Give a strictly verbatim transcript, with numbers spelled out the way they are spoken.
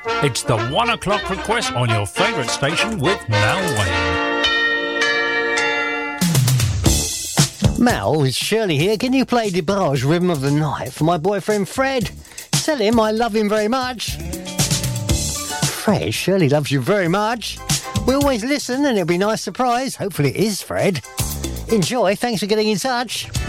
It's the one o'clock request on your favourite station with Mal Wayne. Mal, it's Shirley here. Can you play DeBarge Rhythm of the Night for my boyfriend Fred? Tell him I love him very much. Fred, Shirley loves you very much. We always listen and it'll be a nice surprise. Hopefully it is, Fred. Enjoy. Thanks for getting in touch.